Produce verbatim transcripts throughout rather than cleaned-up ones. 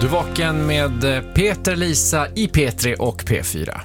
Du vaken med Peter, Lisa i P tre och P fyra.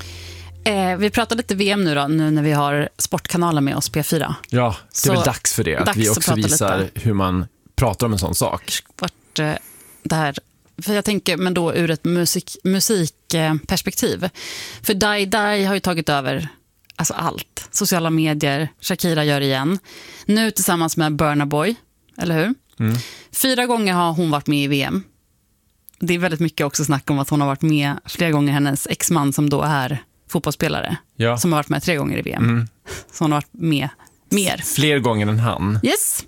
Eh, vi pratar lite V M nu då, nu när vi har Sportkanalen med oss P fyra. Ja, det är Så väl dags för det. Att vi också visar lite hur man pratar om en sån sak. Vart, eh, det här, för jag tänker, men då ur ett musik, musikperspektiv. För Dai Dai har ju tagit över alltså allt. Sociala medier, Shakira gör igen. Nu tillsammans med Burna Boy, eller hur? Mm. Fyra gånger har hon varit med i V M. Det är väldigt mycket också snack om att hon har varit med flera gånger, hennes exman som då är fotbollsspelare, ja. Som har varit med tre gånger i V M. Mm. Så hon har varit med mer. Fler gånger än han. Yes.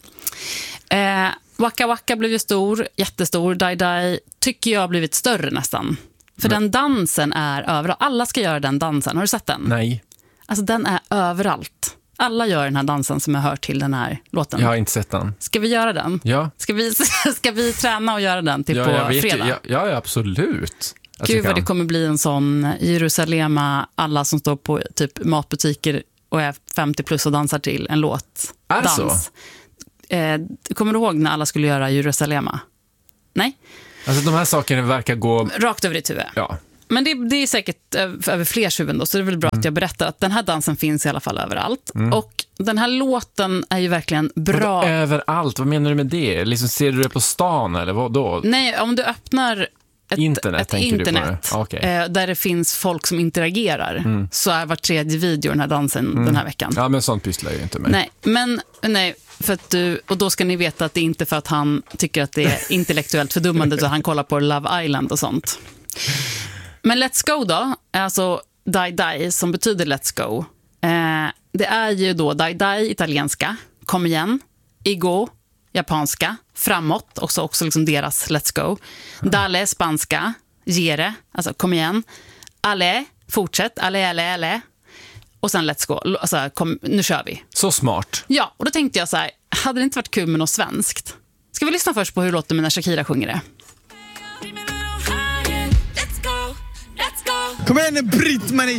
Eh, Waka Waka blev ju stor, jättestor. Dai Dai tycker jag har blivit större nästan. För Men. den dansen är överallt. Alla ska göra den dansen. Har du sett den? Nej. Alltså den är överallt. Alla gör den här dansen som jag hör till den här låten. Jag har inte sett den. Ska vi göra den? Ja. Ska vi, ska vi träna och göra den till ja, på jag vet, fredag? Ja, ja, absolut. Alltså, Gud vad det kommer bli en sån Jerusalema, alla som står på typ matbutiker och är femtio plus och dansar till en låt. Är dans. Så? Eh, kommer du ihåg när alla skulle göra Jerusalema? Nej? Alltså de här sakerna verkar gå... Rakt över ditt huvud. Ja. Men det, det är säkert över fler huvuden då, så det är väl bra mm. att jag berättar att den här dansen finns i alla fall överallt. Mm. Och den här låten är ju verkligen bra. Vad överallt? Vad menar du med det? Liksom, ser du det på stan eller vad då? Nej, om du öppnar ett internet, ett tänker internet du på det? Okay. eh, där det finns folk som interagerar, mm. så är var tredje video den här dansen mm. den här veckan. Ja, men sånt pysslar ju inte med. Nej, men nej, för att du, och då ska ni veta att det är inte för att han tycker att det är intellektuellt fördummande utan han kollar på Love Island och sånt. Men Let's Go då, alltså Dai Dai som betyder Let's Go. Eh, det är ju då Dai Dai italienska, kom igen, Igo japanska, framåt, också, också liksom deras Let's Go. Dale spanska, gere, alltså kom igen. Ale, fortsätt, ale, ale, ale. Och sen Let's Go, alltså kom, nu kör vi. Så smart. Ja, och då tänkte jag så här, hade det inte varit kul med något svenskt? Ska vi lyssna först på hur det låter när Shakira sjunger det? Kom igen nu, Britt-Marie!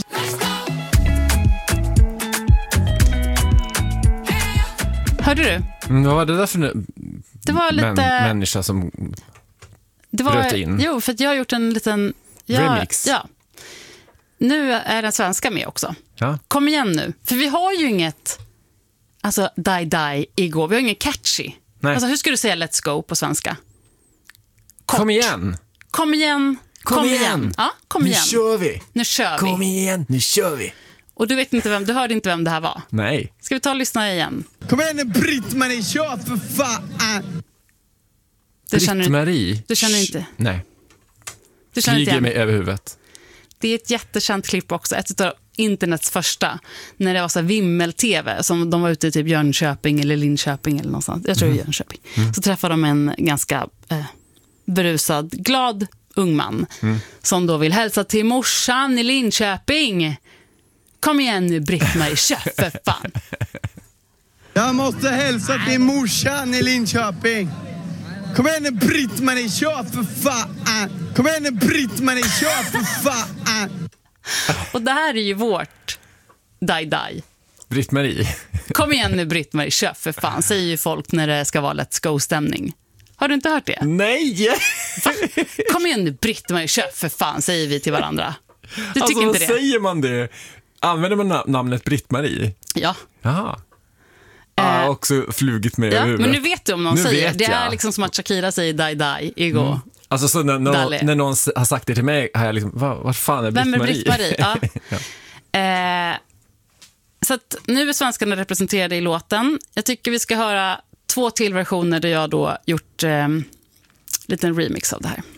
Hörde du? Mm, vad var det där för nu? Det var lite... Män, människa som det var, bröt in? Jo, för att jag har gjort en liten... Ja, remix? Ja. Nu är den svenska med också. Ja. Kom igen nu. För vi har ju inget... Alltså, Dai Dai, igår. Vi har inget catchy. Nej. Alltså, hur ska du säga Let's Go på svenska? Kort. Kom igen! Kom igen! Kom, kom igen. igen! Ja, kom nu igen. Kör vi. Nu kör vi! Kom igen, nu kör vi! Och du vet inte vem, du hörde inte vem det här var? Nej. Ska vi ta och lyssna igen? Kom igen nu, Britt-Marie, kör för fan! Britt-Marie? Du känner inte? Nej. Du känner Flyger inte mig över huvudet. Det är ett jättekänt klipp också, ett av internets första, när det var så här vimmel-tv, som de var ute i typ Jönköping eller Linköping eller någonstans. Jag tror mm. det är Jönköping. Mm. Så träffade de en ganska eh, berusad, glad ung man mm. som då vill hälsa till morsan i Linköping. Kom igen nu, Britt-Marie, kör för fan. Jag måste hälsa till morsan i Linköping. Kom igen nu, Britt-Marie, kör för fan. Kom igen nu, Britt-Marie, kör för fan. Och det här är ju vårt Dai Dai. Britt-Marie. Kom igen nu, Britt-Marie, kör för fan, säger ju folk när det ska vara Let's Go-stämning. Har du inte hört det? Nej! Kom igen nu, Britt-Marie, kör för fan, säger vi till varandra. Du tycker alltså, inte det? Säger man det? Använder man namnet Britt-Marie? Ja. Jaha. Ja, uh, också flugit med ja, huvudet. Men nu vet du om någon nu säger. Det jag. är liksom som att Shakira säger Dai Dai igår. Mm. Alltså så när, när, när någon har sagt det till mig har jag liksom, vad, vad fan är Britt-Marie? Vem är Britt-Marie? Ja. ja. Eh, så att nu är svenskarna representerade i låten. Jag tycker vi ska höra två till versioner där jag då gjort eh, en liten remix av det här.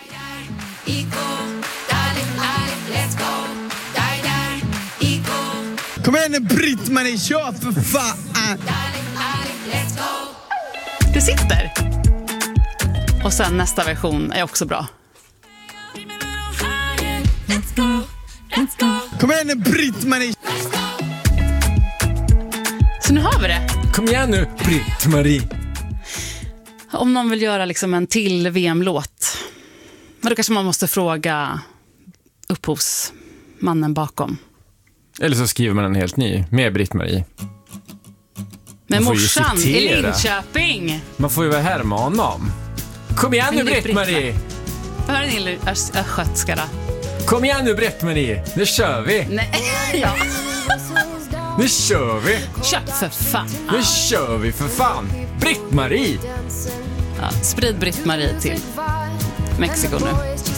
Kom igen nu, Britt-Marie, kör för fan. Det sitter. Och sen nästa version är också bra. Kom igen nu, Britt-Marie. Så nu har vi det. Kom igen nu, Britt-Marie. Om någon vill göra liksom en till V M-låt, då kanske man måste fråga upphovsmannen bakom. Eller så skriver man en helt ny med Britt-Marie. Men morsan i Linköping. Man får ju vara härma honom. Kom igen nu, Britt-Marie. Hör en till östgötska då. Kom igen nu, Britt-Marie. Nu kör vi. Nej, ja. Nu kör vi. Kör för fan. Nu kör vi för fan. Britt-Marie. Ja, sprid Britt-Marie till Mexiko nu.